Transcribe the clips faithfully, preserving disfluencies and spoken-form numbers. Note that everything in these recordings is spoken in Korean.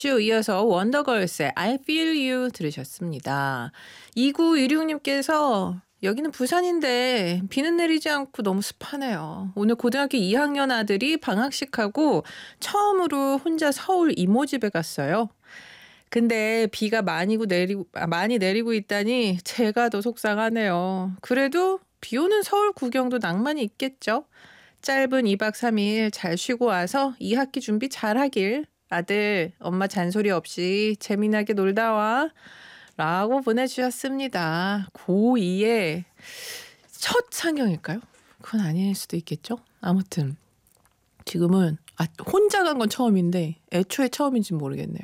쭉 이어서 원더걸스의 I Feel You 들으셨습니다. 이구일육 님께서 여기는 부산인데 비는 내리지 않고 너무 습하네요. 오늘 고등학교 이 학년 아들이 방학식하고 처음으로 혼자 서울 이모 집에 갔어요. 근데 비가 많이 내리고 아, 많이 내리고 있다니 제가 더 속상하네요. 그래도 비 오는 서울 구경도 낭만이 있겠죠. 짧은 이 박 삼 일 잘 쉬고 와서 이 학기 준비 잘하길. 아들, 엄마 잔소리 없이 재미나게 놀다 와. 라고 보내주셨습니다. 고이의 첫 상경일까요? 그건 아닐 수도 있겠죠. 아무튼 지금은 아, 혼자 간 건 처음인데 애초에 처음인지는 모르겠네요.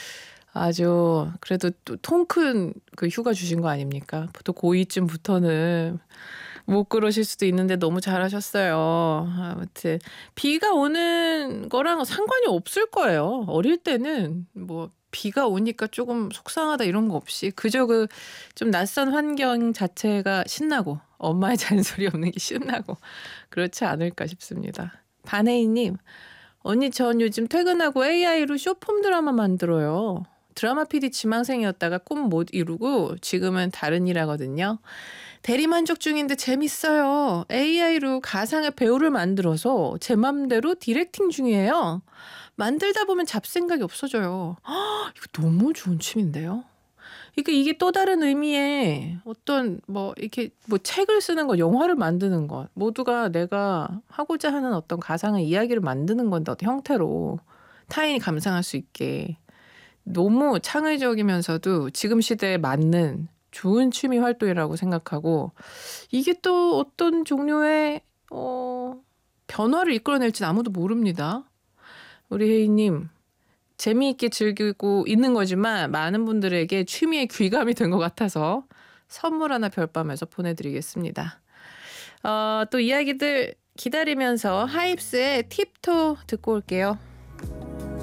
아주 그래도 또 통 큰 그 휴가 주신 거 아닙니까? 보통 고이쯤부터는 못 그러실 수도 있는데 너무 잘하셨어요. 아무튼 비가 오는 거랑 상관이 없을 거예요. 어릴 때는 뭐 비가 오니까 조금 속상하다 이런 거 없이 그저 그 좀 낯선 환경 자체가 신나고 엄마의 잔소리 없는 게 신나고 그렇지 않을까 싶습니다. 반혜인님, 언니 전 요즘 퇴근하고 에이아이로 쇼폼 드라마 만들어요. 드라마 피디 지망생이었다가 꿈 못 이루고 지금은 다른 일 하거든요. 대리만족 중인데 재밌어요. 에이아이로 가상의 배우를 만들어서 제 맘대로 디렉팅 중이에요. 만들다 보면 잡생각이 없어져요. 헉, 이거 너무 좋은 취미인데요. 이게 이게 또 다른 의미의 어떤 뭐 이렇게 뭐 책을 쓰는 것, 영화를 만드는 것 모두가 내가 하고자 하는 어떤 가상의 이야기를 만드는 건데 어떤 형태로 타인이 감상할 수 있게 너무 창의적이면서도 지금 시대에 맞는 좋은 취미 활동이라고 생각하고 이게 또 어떤 종류의 어, 변화를 이끌어낼지는 아무도 모릅니다. 우리 혜인님 재미있게 즐기고 있는 거지만 많은 분들에게 취미의 귀감이 된 것 같아서 선물 하나 별밤에서 보내드리겠습니다. 어, 또 이야기들 기다리면서 하입스의 팁토 듣고 올게요.